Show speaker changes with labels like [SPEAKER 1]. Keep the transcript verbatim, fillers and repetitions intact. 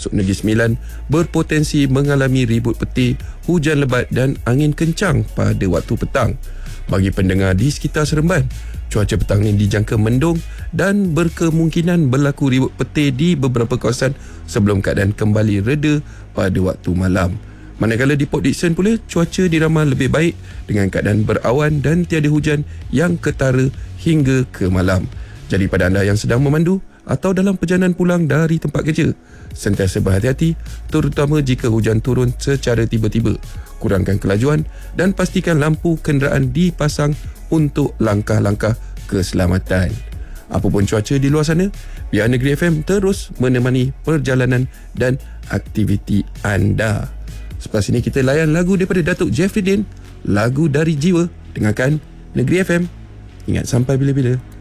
[SPEAKER 1] termasuk Negeri Sembilan berpotensi mengalami ribut petir, hujan lebat dan angin kencang pada waktu petang. Bagi pendengar di sekitar Seremban, cuaca petang ini dijangka mendung dan berkemungkinan berlaku ribut petir di beberapa kawasan sebelum keadaan kembali reda pada waktu malam. Manakala di Port Dickson pula, cuaca diramal lebih baik dengan keadaan berawan dan tiada hujan yang ketara hingga ke malam. Jadi pada anda yang sedang memandu atau dalam perjalanan pulang dari tempat kerja, sentiasa berhati-hati terutama jika hujan turun secara tiba-tiba. Kurangkan kelajuan dan pastikan lampu kenderaan dipasang untuk langkah-langkah keselamatan. Apapun cuaca di luar sana, biar Negeri F M terus menemani perjalanan dan aktiviti anda. Selepas ini kita layan lagu daripada Datuk Jeffrey Dean, lagu Dari Jiwa. Dengarkan Negeri F M. Ingat sampai bila-bila.